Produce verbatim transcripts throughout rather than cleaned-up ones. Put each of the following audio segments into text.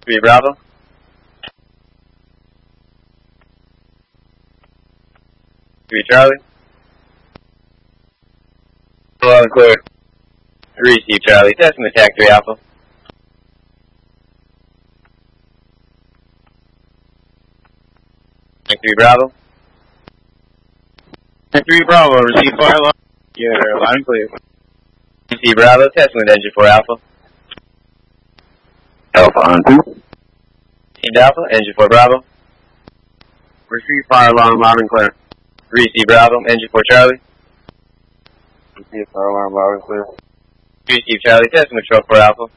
three Bravo. three Charlie. Hello and clear. three Steve Charlie, testing attack three Alpha. three Bravo. three Bravo, receive fire line. Yeah, line clear. three Bravo, testing with engine four Alpha. Alpha on two. Team Alpha, engine four Bravo. Receive fire alarm loud and clear. three C Bravo, engine four Charlie. Receive fire alarm loud and clear. three Steve Charlie, testing with truck four Alpha.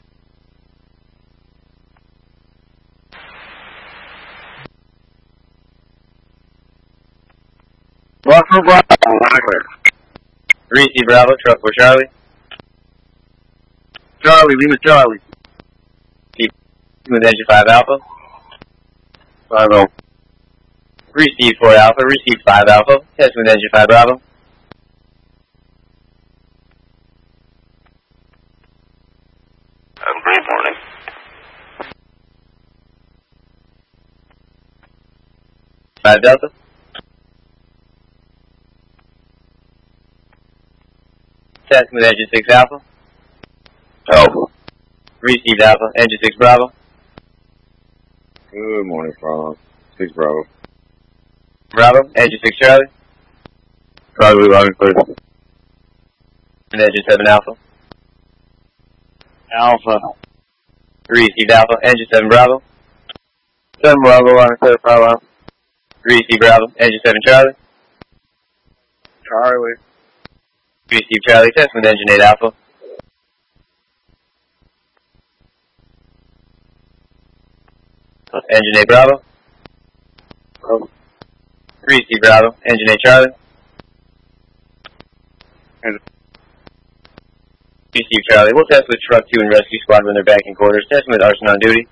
Buffalo Bravo, loud and clear. three C Bravo, truck four Charlie. Charlie, Lima Charlie. With engine five Alpha. five oh. Receive four Alpha, receive five Alpha, test with engine five Bravo. Have a great morning. five Delta. Test with engine six Alpha. Alpha. Received Alpha, engine six Bravo. Good morning, Bravo. six Bravo. Bravo, engine six Charlie. Charlie, loud and clear. And engine seven Alpha. Alpha. Received Alpha, engine seven Bravo. seven Bravo, loud and clear, Bravo. Received Bravo, engine seven Charlie. Charlie. Received Charlie, test with engine eight Alpha. Engine eight Bravo. Oh. Received Bravo, engine eight Charlie. And Received Charlie, we'll test with truck two and rescue squad when they're back in quarters. Test with arson on duty.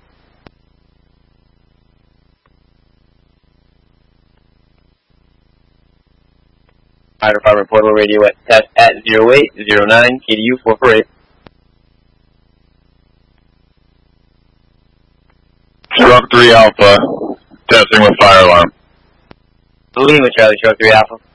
Fire Department portable radio at test at zero eight zero nine K D U four four eight. Truck three Alpha, testing with fire alarm. Lima Charlie, truck three Alpha.